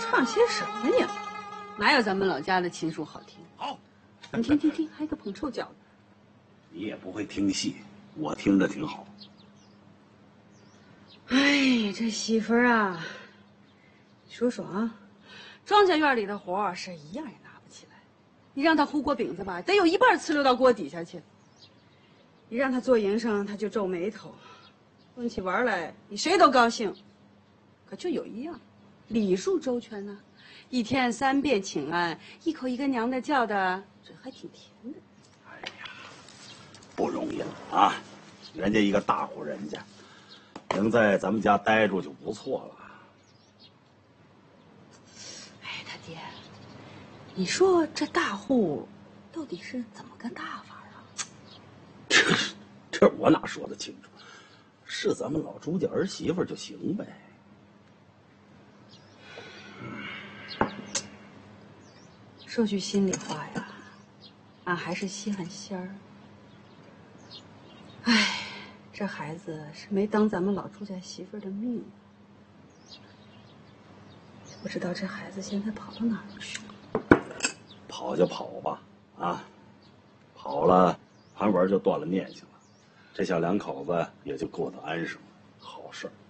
唱些什么呀？哪有咱们老家的琴书好听？ 好， 你听听听，还有一个捧臭脚的。 你也不会听戏，我听着挺好。 哎，这媳妇儿啊，你说说啊，庄稼院里的活儿是一样也拿不起来。你让他糊锅饼子吧，得有一半呲溜到锅底下去。你让他做营生，他就皱眉头。论起玩来，你谁都高兴。可就有一样，礼数周全呢、一天3遍请安，一口一个娘的叫的，嘴还挺甜的。 哎呀，不容易了啊！人家一个大户人家，能在咱们家待住就不错了。 哎，他爹，你说这大户到底是怎么个大法啊？ 这我哪说得清楚？是咱们老朱家儿媳妇就行呗。 说句心里话呀，俺还是稀罕仙儿。哎，这孩子是没当咱们老朱家媳妇的命。不知道这孩子现在跑到哪儿去了？ 跑就跑吧，啊，跑了，韩文就断了念想了，这小两口子也就过得安生了，好事儿。